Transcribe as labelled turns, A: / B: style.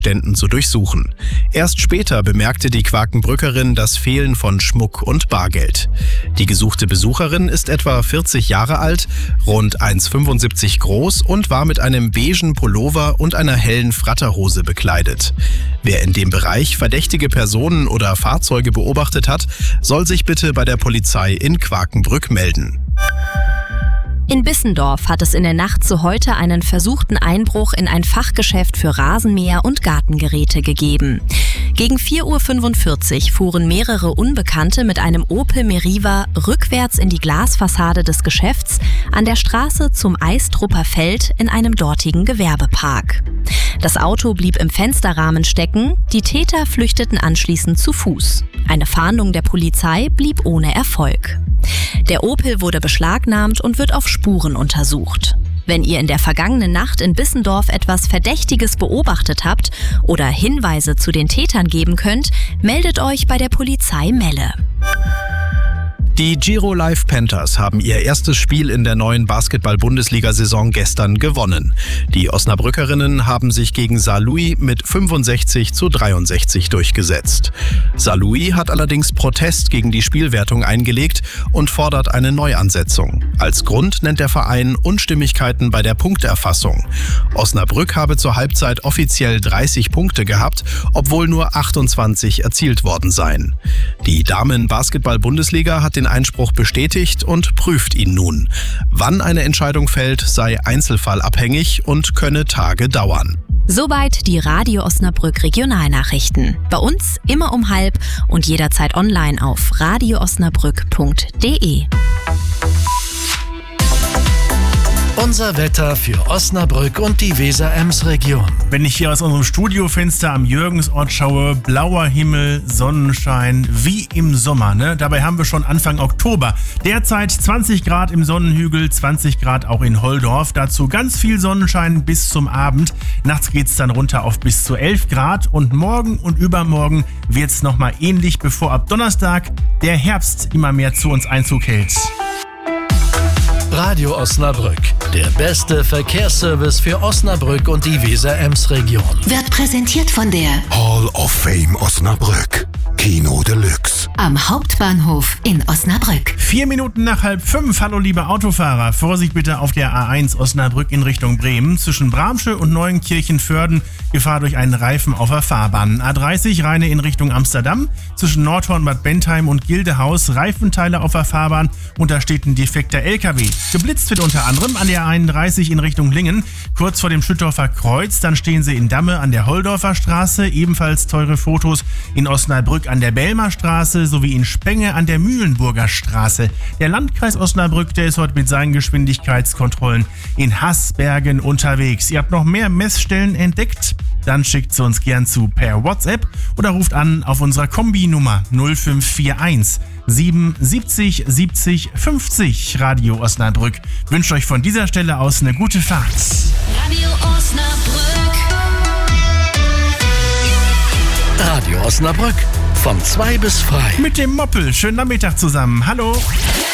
A: Gegenständen zu durchsuchen. Erst später bemerkte die Quakenbrückerin das Fehlen von Schmuck und Bargeld. Die gesuchte Besucherin ist etwa 40 Jahre alt, rund 1,75 groß und war mit einem beigen Pullover und einer hellen Fratterhose bekleidet. Wer in dem Bereich verdächtige Personen oder Fahrzeuge beobachtet hat, soll sich bitte bei der Polizei in Quakenbrück melden.
B: In Bissendorf hat es in der Nacht zu heute einen versuchten Einbruch in ein Fachgeschäft für Rasenmäher und Gartengeräte gegeben. Gegen 4:45 Uhr fuhren mehrere Unbekannte mit einem Opel Meriva rückwärts in die Glasfassade des Geschäfts an der Straße zum Eistrupper Feld in einem dortigen Gewerbepark. Das Auto blieb im Fensterrahmen stecken, die Täter flüchteten anschließend zu Fuß. Eine Fahndung der Polizei blieb ohne Erfolg. Der Opel wurde beschlagnahmt und wird auf Spuren untersucht. Wenn ihr in der vergangenen Nacht in Bissendorf etwas Verdächtiges beobachtet habt oder Hinweise zu den Tätern geben könnt, meldet euch bei der Polizei Melle.
A: Die Giro Live Panthers haben ihr erstes Spiel in der neuen Basketball-Bundesliga-Saison gestern gewonnen. Die Osnabrückerinnen haben sich gegen Saarlouis mit 65:63 durchgesetzt. Saarlouis hat allerdings Protest gegen die Spielwertung eingelegt und fordert eine Neuansetzung. Als Grund nennt der Verein Unstimmigkeiten bei der Punkterfassung. Osnabrück habe zur Halbzeit offiziell 30 Punkte gehabt, obwohl nur 28 erzielt worden seien. Die Damen-Basketball-Bundesliga hat den Einspruch bestätigt und prüft ihn nun. Wann eine Entscheidung fällt, sei einzelfallabhängig und könne Tage dauern.
B: Soweit die Radio Osnabrück Regionalnachrichten. Bei uns immer um 12:30 und jederzeit online auf radioosnabrück.de.
C: Unser Wetter für Osnabrück und die Weser-Ems-Region.
D: Wenn ich hier aus unserem Studiofenster am Jürgensort schaue, blauer Himmel, Sonnenschein, wie im Sommer, ne? Dabei haben wir schon Anfang Oktober. Derzeit 20 Grad im Sonnenhügel, 20 Grad auch in Holdorf. Dazu ganz viel Sonnenschein bis zum Abend. Nachts geht's dann runter auf bis zu 11 Grad und morgen und übermorgen wird's nochmal ähnlich, bevor ab Donnerstag der Herbst immer mehr zu uns Einzug hält.
C: Radio Osnabrück, der beste Verkehrsservice für Osnabrück und die Weser-Ems-Region.
E: Wird präsentiert von der
F: Hall of Fame Osnabrück. Kino Deluxe.
E: am Hauptbahnhof in Osnabrück.
D: 4 Minuten nach 4:30. Hallo liebe Autofahrer. Vorsicht bitte auf der A1 Osnabrück in Richtung Bremen. Zwischen Bramsche und Neuenkirchen-Vörden Gefahr durch einen Reifen auf der Fahrbahn. A30 Rheine in Richtung Amsterdam. Zwischen Nordhorn, Bad Bentheim und Gildehaus Reifenteile auf der Fahrbahn und da steht ein defekter LKW. Geblitzt wird unter anderem an der A31 in Richtung Lingen, kurz vor dem Schüttorfer Kreuz. Dann stehen sie in Damme an der Holdorfer Straße. Ebenfalls teure Fotos in Osnabrück an der Belmer Straße sowie in Spenge an der Mühlenburger Straße. Der Landkreis Osnabrück, der ist heute mit seinen Geschwindigkeitskontrollen in Haßbergen unterwegs. Ihr habt noch mehr Messstellen entdeckt? Dann schickt sie uns gern zu per WhatsApp oder ruft an auf unserer Kombi-Nummer 0541 77 70 50. Radio Osnabrück wünscht euch von dieser Stelle aus eine gute Fahrt.
E: Radio Osnabrück.
C: Radio Osnabrück von 2 bis frei.
D: Mit dem Moppel. Schönen Nachmittag zusammen. Hallo.